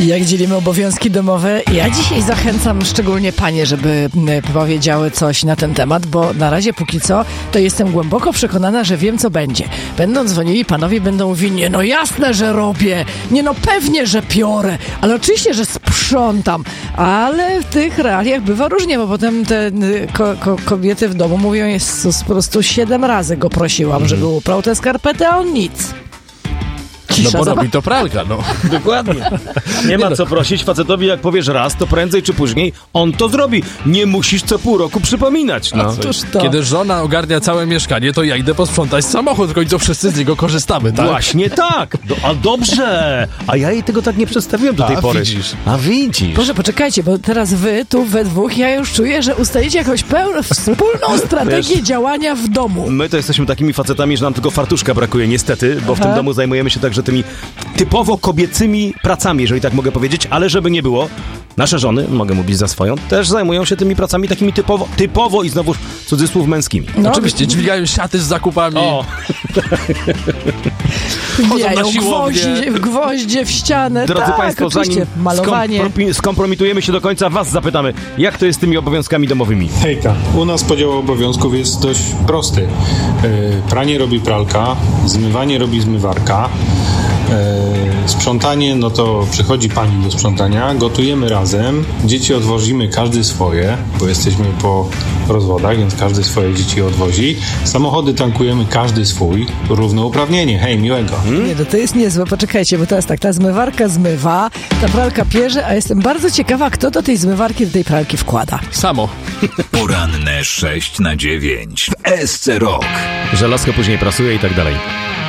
Jak dzielimy obowiązki domowe, ja dzisiaj zachęcam szczególnie panie, żeby powiedziały coś na ten temat, bo na razie póki co to jestem głęboko przekonana, że wiem co będzie. Będą dzwonili panowie, będą mówili, nie no jasne, że robię, nie no pewnie, że piorę, ale oczywiście, że sprzątam, ale w tych realiach bywa różnie, bo potem te kobiety w domu mówią, Jezus, po prostu 7 razy go prosiłam, żeby uprał te skarpety, a on nic. No bo robi to pralka, no. Dokładnie. Nie ma co prosić facetowi, jak powiesz raz, to prędzej czy później on to zrobi. Nie musisz co pół roku przypominać. No. Kiedy żona ogarnia całe mieszkanie, to ja idę posprzątać samochód, w końcu wszyscy z niego korzystamy, tak? Właśnie tak. A dobrze. A ja jej tego tak nie przedstawiłem do tej pory. Widzisz. A widzisz. Boże, poczekajcie, bo teraz wy tu we dwóch, ja już czuję, że ustalicie jakąś wspólną strategię działania w domu. My to jesteśmy takimi facetami, że nam tylko fartuszka brakuje niestety, bo w tym domu zajmujemy się także tymi typowo kobiecymi pracami, jeżeli tak mogę powiedzieć, ale żeby nie było, nasze żony, mogę mówić za swoją, też zajmują się tymi pracami takimi typowo i znowu cudzysłów męskimi. No, oczywiście, dźwigają siaty z zakupami. O. Wbijają gwoździe w ścianę. Drodzy tak, Państwo, zanim malowanie. skompromitujemy się do końca, was zapytamy, jak to jest z tymi obowiązkami domowymi? Hejka, u nas podział obowiązków jest dość prosty. Pranie robi pralka, zmywanie robi zmywarka, sprzątanie, no to przychodzi pani do sprzątania, gotujemy razem, dzieci odwozimy każdy swoje, bo jesteśmy po rozwodach, więc każdy swoje dzieci odwozi. Samochody tankujemy każdy swój, równouprawnienie, hej, miłego. Nie, no to jest niezłe, poczekajcie, bo teraz tak, ta zmywarka zmywa, ta pralka pierze, a jestem bardzo ciekawa, kto do tej zmywarki, do tej pralki wkłada. Samo. Poranne 6 na 9 w SC Rock. Żelazko później prasuje i tak dalej.